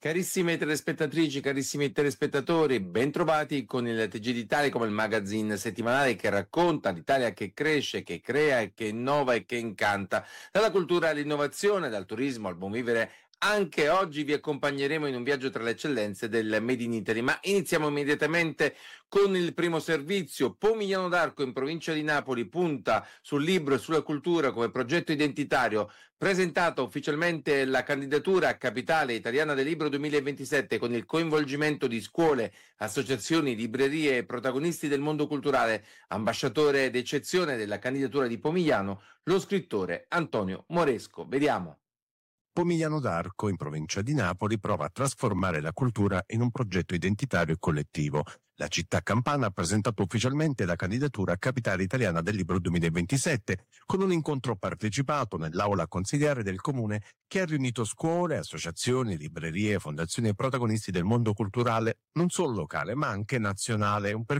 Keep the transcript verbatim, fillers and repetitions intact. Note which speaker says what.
Speaker 1: Carissime telespettatrici, carissimi telespettatori, bentrovati con il T G d'Italia come il magazine settimanale che racconta l'Italia che cresce, che crea e che innova e che incanta. Dalla cultura all'innovazione, dal turismo al buon vivere, anche oggi vi accompagneremo in un viaggio tra le eccellenze del Made in Italy. Ma iniziamo immediatamente con il primo servizio. Pomigliano d'Arco in provincia di Napoli punta sul libro e sulla cultura come progetto identitario. Presentata ufficialmente la candidatura a capitale italiana del libro duemilaventisette con il coinvolgimento di scuole, associazioni, librerie e protagonisti del mondo culturale, ambasciatore d'eccezione della candidatura di Pomigliano, lo scrittore Antonio Moresco. Vediamo.
Speaker 2: Pomigliano d'Arco, in provincia di Napoli, prova a trasformare la cultura in un progetto identitario e collettivo. La città campana ha presentato ufficialmente la candidatura a capitale italiana del libro duemilaventisette, con un incontro partecipato nell'aula consiliare del comune che ha riunito scuole, associazioni, librerie, fondazioni e protagonisti del mondo culturale, non solo locale ma anche nazionale. Un